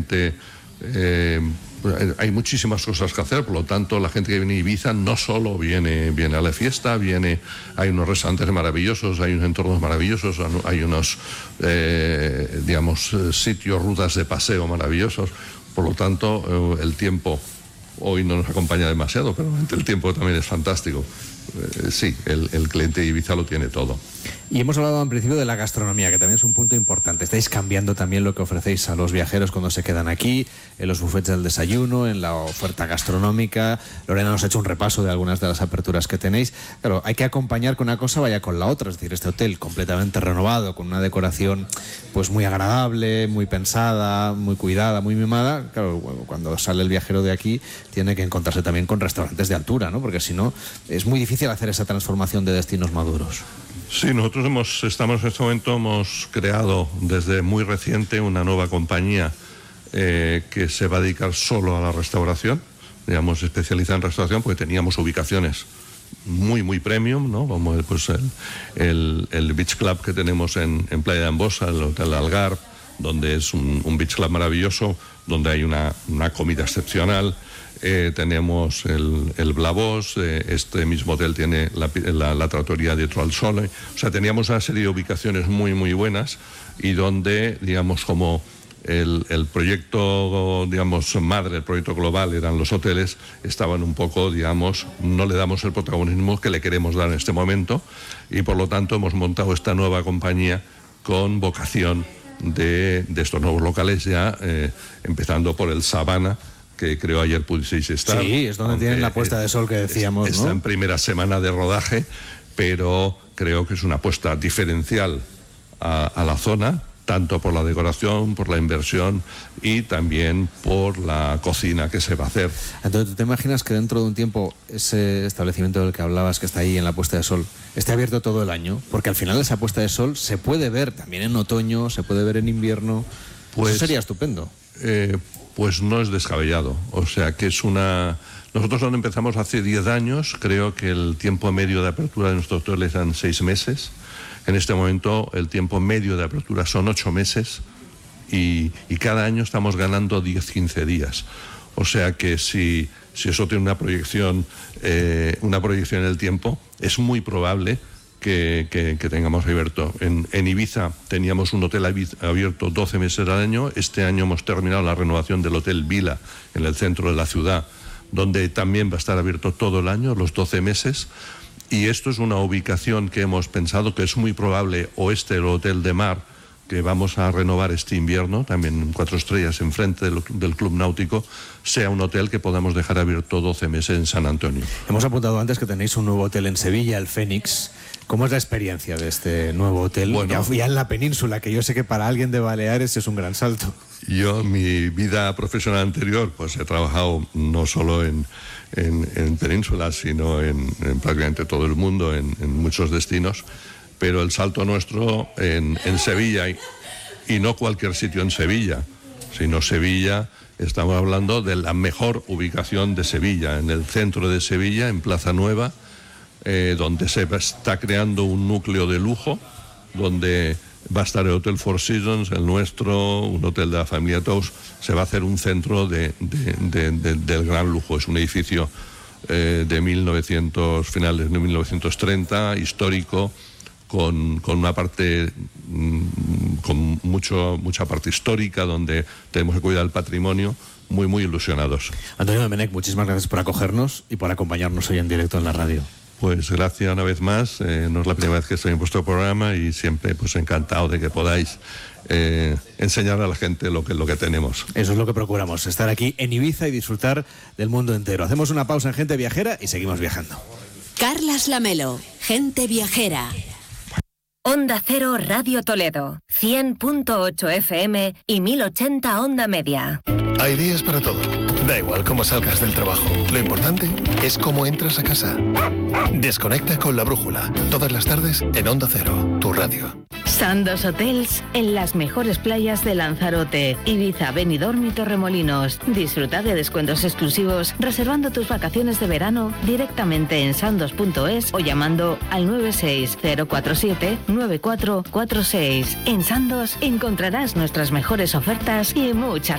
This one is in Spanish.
gente... hay muchísimas cosas que hacer, por lo tanto la gente que viene a Ibiza no solo viene a la fiesta, hay unos restaurantes maravillosos, hay unos entornos maravillosos, hay unos sitios, rutas de paseo maravillosos. Por lo tanto, el tiempo hoy no nos acompaña demasiado, pero el tiempo también es fantástico. Sí, el cliente de Ibiza lo tiene todo. Y hemos hablado en principio de la gastronomía, que también es un punto importante. Estáis cambiando también lo que ofrecéis a los viajeros cuando se quedan aquí, en los bufetes del desayuno, en la oferta gastronómica. Lorena nos ha hecho un repaso de algunas de las aperturas que tenéis. Claro, hay que acompañar con una cosa, vaya con la otra. Es decir, este hotel completamente renovado, con una decoración pues muy agradable, muy pensada, muy cuidada, muy mimada. Claro, cuando sale el viajero de aquí, tiene que encontrarse también con restaurantes de altura, ¿no? Porque si no, es muy difícil hacer esa transformación de destinos maduros. Sí, nosotros hemos creado desde muy reciente una nueva compañía que se va a dedicar solo a la restauración, digamos, especializada en restauración, porque teníamos ubicaciones muy premium, ¿no? Como pues el Beach Club que tenemos en Playa de Ambosa, el Hotel Algarve, donde es un beach club maravilloso, donde hay una comida excepcional. Tenemos el Blavós, este mismo hotel tiene la trattoria Dietro al Sole. O sea, teníamos una serie de ubicaciones muy buenas, y donde, digamos, como el proyecto, digamos, madre, el proyecto global eran los hoteles, estaban un poco, digamos, no le damos el protagonismo que le queremos dar en este momento, y por lo tanto hemos montado esta nueva compañía con vocación de estos nuevos locales, ya empezando por el Savannah, que creo ayer pudisteis estar. Sí, es donde tienen la puesta de sol que decíamos, ¿no? Está en primera semana de rodaje, pero creo que es una apuesta diferencial a la zona, tanto por la decoración, por la inversión y también por la cocina que se va a hacer. Entonces, ¿tú te imaginas que dentro de un tiempo ese establecimiento del que hablabas, que está ahí en la puesta de sol, esté abierto todo el año? Porque al final esa puesta de sol se puede ver también en otoño, se puede ver en invierno. Pues eso sería estupendo. Pues no es descabellado. O sea, que es una... Nosotros cuando empezamos hace 10 años, creo que el tiempo medio de apertura de nuestros hoteles eran 6 meses. En este momento el tiempo medio de apertura son 8 meses y cada año estamos ganando 10-15 días. O sea que si eso tiene una proyección en el tiempo, es muy probable que tengamos abierto. En Ibiza teníamos un hotel abierto 12 meses al año. Este año hemos terminado la renovación del Hotel Vila en el centro de la ciudad, donde también va a estar abierto todo el año, los 12 meses. Y esto es una ubicación que hemos pensado que es muy probable, o el Hotel de Mar, que vamos a renovar este invierno, también 4 estrellas enfrente del Club Náutico, sea un hotel que podamos dejar abierto 12 meses en San Antonio. Hemos apuntado antes que tenéis un nuevo hotel en Sevilla, el Fénix. ¿Cómo es la experiencia de este nuevo hotel? Bueno, ya en la península, que yo sé que para alguien de Baleares es un gran salto. Yo, mi vida profesional anterior, pues he trabajado no solo en península, sino en prácticamente todo el mundo, en muchos destinos, pero el salto nuestro en Sevilla, y no cualquier sitio en Sevilla, sino Sevilla, estamos hablando de la mejor ubicación de Sevilla, en el centro de Sevilla, en Plaza Nueva, donde se está creando un núcleo de lujo, donde va a estar el Hotel Four Seasons, el nuestro, un hotel de la familia Tous. Se va a hacer un centro del gran lujo. Es un edificio de finales de 1930, histórico, con una parte, con mucha parte histórica, donde tenemos que cuidar el patrimonio. Muy ilusionados. Antonio Domenech, muchísimas gracias por acogernos y por acompañarnos hoy en directo en la radio. Pues gracias una vez más, no es la primera vez que estoy en vuestro programa, y siempre pues encantado de que podáis enseñar a la gente lo que tenemos. Eso es lo que procuramos, estar aquí en Ibiza y disfrutar del mundo entero. Hacemos una pausa en Gente Viajera y seguimos viajando. Carlas Lamelo, Gente Viajera. Onda Cero Radio Toledo, 100.8 FM y 1080 Onda Media. Hay días para todo. Da igual cómo salgas del trabajo. Lo importante es cómo entras a casa. Desconecta con La Brújula. Todas las tardes en Onda Cero, tu radio. Sandos Hotels en las mejores playas de Lanzarote, Ibiza, Benidorm y Torremolinos. Disfruta de descuentos exclusivos reservando tus vacaciones de verano directamente en sandos.es o llamando al 960479446. En Sandos encontrarás nuestras mejores ofertas y muchas